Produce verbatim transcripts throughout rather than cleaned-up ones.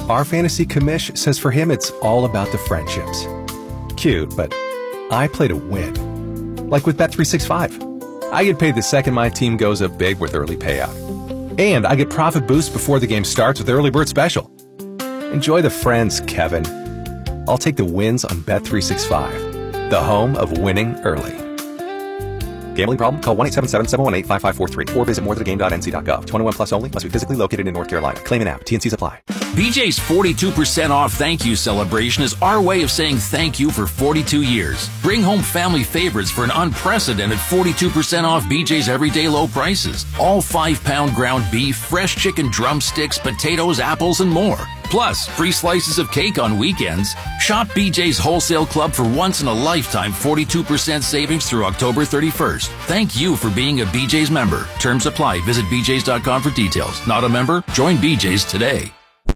Our fantasy commish says for him it's all about the friendships. Cute, but I play to win. Like with Bet three sixty-five. I get paid the second my team goes up big with early payout. And I get profit boost before the game starts with Early Bird Special. Enjoy the friends, Kevin. I'll take the wins on Bet three sixty-five, the home of winning early. Gambling problem? Call one eight seven seven, seven one eight, five five four three or visit more the game dot n c dot gov. twenty-one plus only. Must be physically located in North Carolina. Claim an app. T and Cs apply. B J's forty-two percent off thank you celebration is our way of saying thank you for forty-two years. Bring home family favorites for an unprecedented forty-two percent off B J's everyday low prices. All five pound ground beef, fresh chicken drumsticks, potatoes, apples, and more. Plus, free slices of cake on weekends. Shop B J's Wholesale Club for once-in-a-lifetime forty-two percent savings through October thirty-first. Thank you for being a B J's member. Terms apply. Visit b j's dot com for details. Not a member? Join B J's today.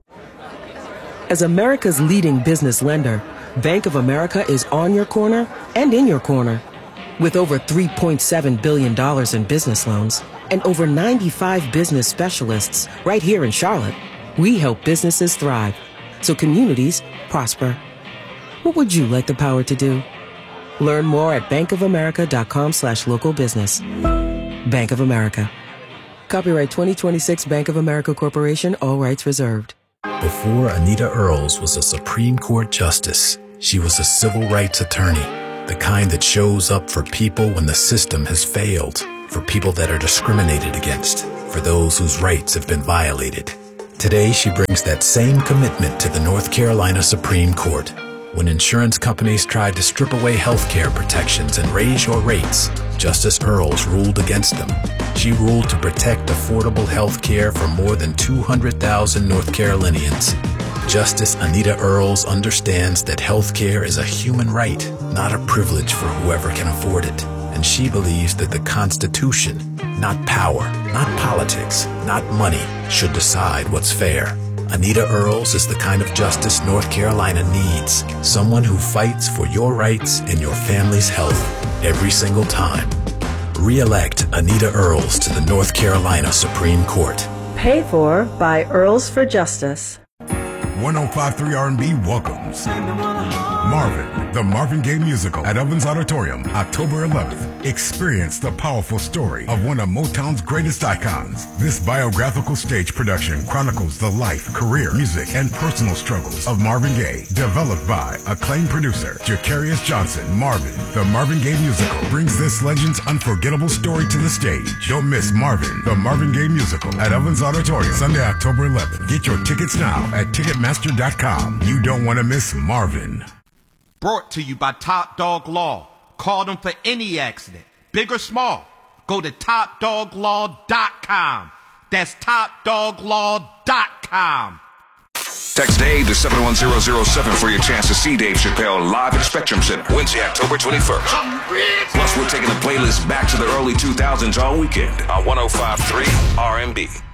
As America's leading business lender, Bank of America is on your corner and in your corner. With over three point seven billion dollars in business loans and over ninety-five business specialists right here in Charlotte, we help businesses thrive so communities prosper. What would you like the power to do? Learn more at bankofamerica.com slash local business. Bank of America. Copyright twenty twenty-six Bank of America Corporation, all rights reserved. Before Anita Earls was a Supreme Court justice, she was a civil rights attorney, the kind that shows up for people when the system has failed, for people that are discriminated against, for those whose rights have been violated. Today, she brings that same commitment to the North Carolina Supreme Court. When insurance companies tried to strip away health care protections and raise your rates, Justice Earls ruled against them. She ruled to protect affordable health care for more than two hundred thousand North Carolinians. Justice Anita Earls understands that health care is a human right, not a privilege for whoever can afford it. And she believes that the Constitution, not power, not politics, not money, should decide what's fair. Anita Earls is the kind of justice North Carolina needs. Someone who fights for your rights and your family's health every single time. Re-elect Anita Earls to the North Carolina Supreme Court. Paid for by Earls for Justice. one oh five point three R and B welcomes Marvin, the Marvin Gaye Musical at Ovens Auditorium, October eleventh. Experience the powerful story of one of Motown's greatest icons. This biographical stage production chronicles the life, career, music, and personal struggles of Marvin Gaye. Developed by acclaimed producer Jacarius Johnson, Marvin, the Marvin Gaye Musical brings this legend's unforgettable story to the stage. Don't miss Marvin, the Marvin Gaye Musical at Ovens Auditorium, Sunday, October eleventh. Get your tickets now at Ticketmaster dot com. You don't want to miss Marvin. Brought to you by Top Dog Law. Call them for any accident, big or small. Go to top dog law dot com. That's top dog law dot com. Text Dave to seven one zero zero seven for your chance to see Dave Chappelle live at Spectrum Center Wednesday, October twenty-first. Plus, we're taking the playlist back to the early two thousands all weekend on one oh five point three R and B.